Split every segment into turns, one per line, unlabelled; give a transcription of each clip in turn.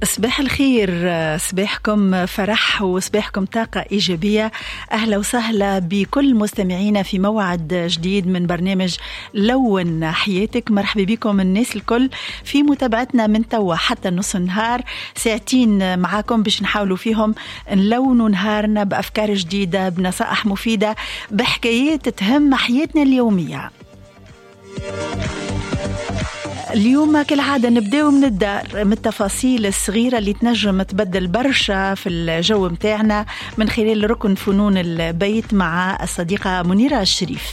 صباح الخير، صباحكم فرح وصباحكم طاقة إيجابية. أهلا وسهلا بكل مستمعينا في موعد جديد من برنامج لون حياتك. مرحبا بكم الناس الكل في متابعتنا من توا حتى نص النهار، ساعتين معاكم باش نحاولوا فيهم نلونوا نهارنا بأفكار جديدة، بنصائح مفيدة، بحكايات تهم حياتنا اليومية. اليوم كالعادة نبداو من الدار، من التفاصيل الصغيرة اللي تنجم تبدل برشا في الجو متاعنا من خلال ركن فنون البيت مع الصديقة منيرة الشريف.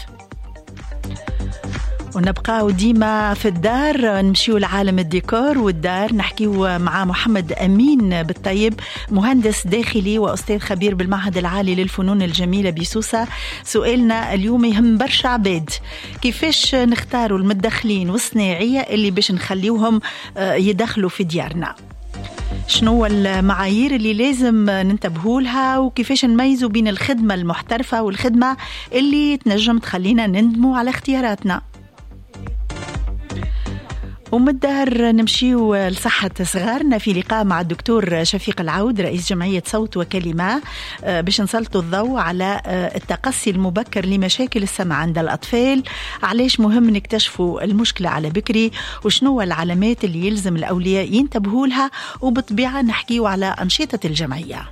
ونبقاو ديما في الدار، نمشيو لعالم الديكور والدار، نحكيو مع محمد أمين بالطيب، مهندس داخلي وأستاذ خبير بالمعهد العالي للفنون الجميلة بسوسة. سؤالنا اليوم يهم برشا عباد، كيفاش نختاروا المدخلين والصناعية اللي باش نخليوهم يدخلوا في ديارنا؟ شنو المعايير اللي لازم ننتبهوا لها؟ وكيفاش نميزوا بين الخدمة المحترفة والخدمة اللي تنجم تخلينا نندموا على اختياراتنا؟ ومن الدار نمشيو لصحة صغارنا في لقاء مع الدكتور شفيق العود رئيس جمعية صوت وكلمة، باش نسلطوا الضوء على التقصي المبكر لمشاكل السمع عند الأطفال، علاش مهم نكتشفوا المشكلة على بكري، وشنو العلامات اللي يلزم الأولياء ينتبهوا لها، وبطبيعة نحكيو على أنشطة الجمعية.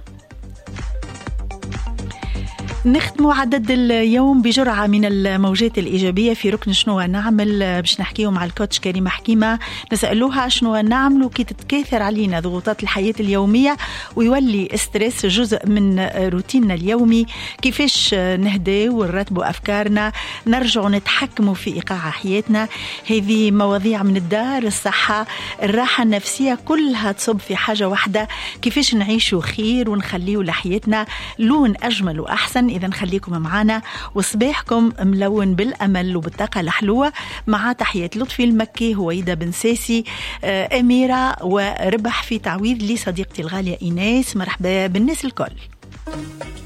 نختم عدد اليوم بجرعة من الموجات الإيجابية في ركن شنو نعمل، باش نحكيه مع الكوتش كريمة حكيمة، نسألوها شنو نعمل كي تتكاثر علينا ضغوطات الحياة اليومية ويولي ستريس جزء من روتيننا اليومي، كيفاش نهدي ونرتبوا أفكارنا، نرجع نتحكموا في إيقاع حياتنا. هذه مواضيع من الدار، الصحة، الراحة النفسية، كلها تصب في حاجة واحدة، كيفاش نعيشوا خير ونخليوا لحياتنا لون أجمل وأحسن. إذا خليكم معنا وصباحكم ملون بالأمل وبالطاقة الحلوة، مع تحية لطفي المكي، هويدا بن ساسي، أميرة وربح في تعويض لصديقتي الغالية إيناس. مرحبا بالناس الكل.